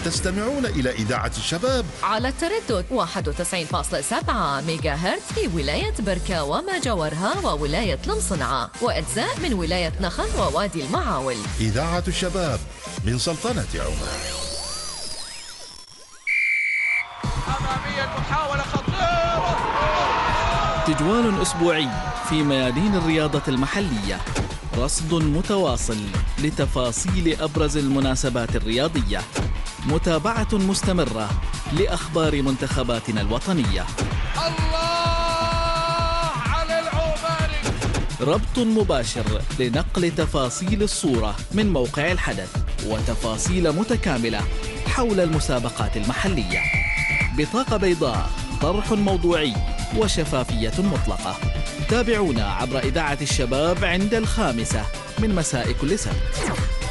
تستمعون إلى إذاعة الشباب على التردد 91.7 ميجا هرتز في ولاية بركة وما جاورها وولاية المصنعة وأجزاء من ولاية نخل ووادي المعاول. إذاعة الشباب من سلطنة عمان. أمامية محاولة خطيرة. تجوال أسبوعي في ميادين الرياضة المحلية، رصد متواصل لتفاصيل أبرز المناسبات الرياضية، متابعة مستمرة لأخبار منتخباتنا الوطنية. الله على العماني. ربط مباشر لنقل تفاصيل الصورة من موقع الحدث وتفاصيل متكاملة حول المسابقات المحلية. بطاقة بيضاء، طرح موضوعي وشفافية مطلقة. تابعونا عبر إذاعة الشباب عند 5 من مساء كل سبت.